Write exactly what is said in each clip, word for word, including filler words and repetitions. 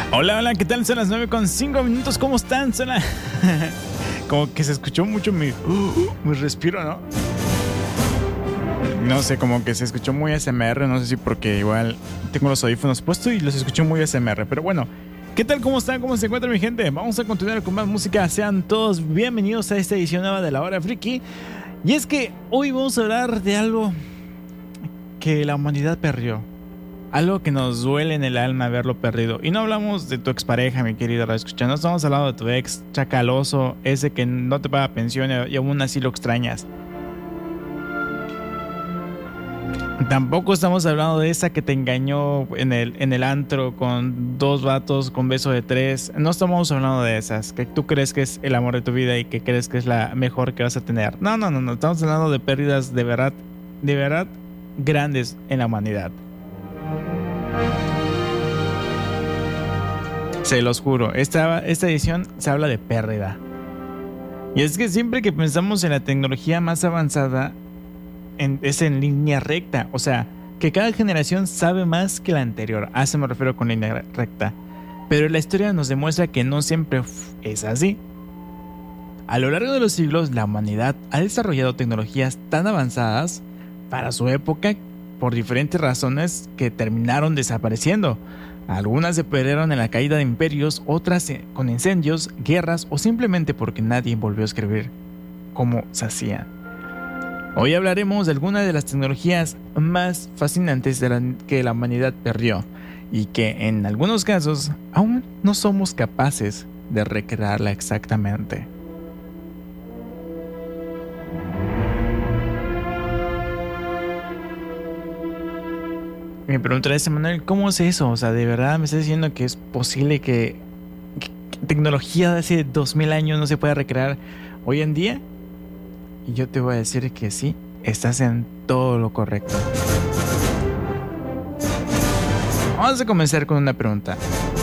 Hola, hola, ¿qué tal? Son las nueve con cinco minutos, ¿cómo están? Suena como que se escuchó mucho mi, mi respiro, ¿no? No sé, como que se escuchó muy A S M R, no sé si porque igual tengo los audífonos puestos y los escucho muy A S M R, pero bueno. ¿Qué tal? ¿Cómo están? ¿Cómo se encuentra mi gente? Vamos a continuar con más música. Sean todos bienvenidos a esta edición nueva de La Hora Friki. Y es que hoy vamos a hablar de algo que la humanidad perdió. Algo que nos duele en el alma haberlo perdido. Y no hablamos de tu expareja, mi querida radio escucha. No estamos hablando de tu ex chacaloso, ese que no te paga pensión y aún así lo extrañas. Tampoco estamos hablando de esa que te engañó en el, en el antro con dos vatos con beso de tres. No estamos hablando de esas, que tú crees que es el amor de tu vida y que crees que es la mejor que vas a tener. No, no, no, no. Estamos hablando de pérdidas de verdad, de verdad grandes en la humanidad. Se los juro, esta, esta edición se habla de pérdida. Y es que siempre que pensamos en la tecnología más avanzada, en, es en línea recta. O sea, que cada generación sabe más que la anterior. A eso me refiero con línea recta. Pero la historia nos demuestra que no siempre es así. A lo largo de los siglos, la humanidad ha desarrollado tecnologías tan avanzadas para su época por diferentes razones que terminaron desapareciendo. Algunas se perdieron en la caída de imperios, otras con incendios, guerras o simplemente porque nadie volvió a escribir como se hacía. Hoy hablaremos de algunas de las tecnologías más fascinantes de la que la humanidad perdió y que en algunos casos aún no somos capaces de recrearla exactamente. Me preguntarás, Manuel, ¿cómo es eso? O sea, ¿de verdad me estás diciendo que es posible que, que, que tecnología de hace dos mil años no se pueda recrear hoy en día? Y yo te voy a decir que sí, estás en todo lo correcto. Vamos a comenzar con una pregunta.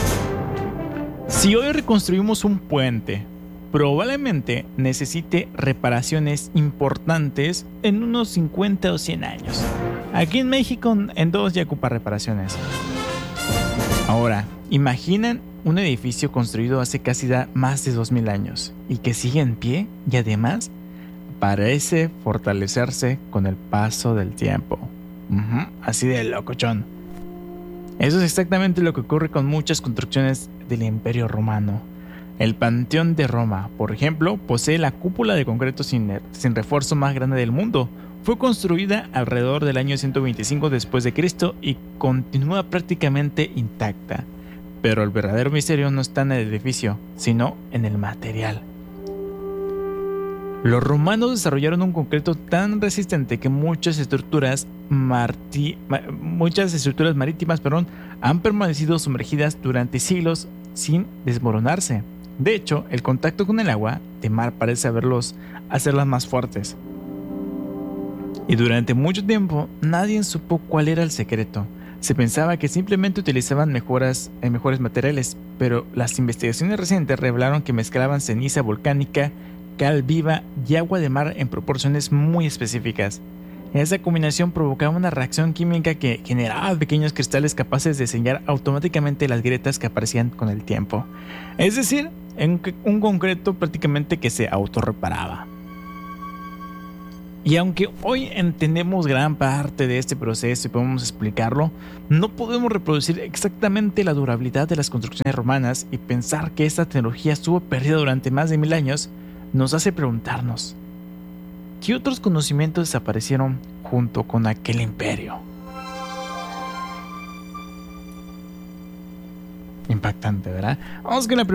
Si hoy reconstruimos un puente, probablemente necesite reparaciones importantes en unos cincuenta o cien años. Aquí en México en dos ya ocupa reparaciones. Ahora, imaginan un edificio construido hace casi más de dos mil años y que sigue en pie y además parece fortalecerse con el paso del tiempo. Uh-huh, así de locochón. Eso es exactamente lo que ocurre con muchas construcciones del Imperio Romano. El Panteón de Roma, por ejemplo, posee la cúpula de concreto sin, sin refuerzo más grande del mundo. Fue construida alrededor del año ciento veinticinco después de Cristo y continúa prácticamente intacta. Pero el verdadero misterio no está en el edificio, sino en el material. Los romanos desarrollaron un concreto tan resistente que muchas estructuras, marti, muchas estructuras marítimas perdón, han permanecido sumergidas durante siglos sin desmoronarse. De hecho, el contacto con el agua de mar parece haberlos, hacerlas más fuertes. Y durante mucho tiempo nadie supo cuál era el secreto. Se pensaba que simplemente utilizaban mejoras, eh, mejores materiales, pero las investigaciones recientes revelaron que mezclaban ceniza volcánica, cal viva y agua de mar en proporciones muy específicas. Esa combinación provocaba una reacción química que generaba pequeños cristales capaces de sellar automáticamente las grietas que aparecían con el tiempo. Es decir, en un concreto prácticamente que se autorreparaba. Y aunque hoy entendemos gran parte de este proceso y podemos explicarlo, no podemos reproducir exactamente la durabilidad de las construcciones romanas, y pensar que esta tecnología estuvo perdida durante más de mil años nos hace preguntarnos, ¿qué otros conocimientos desaparecieron junto con aquel imperio? Impactante, ¿verdad? Vamos con la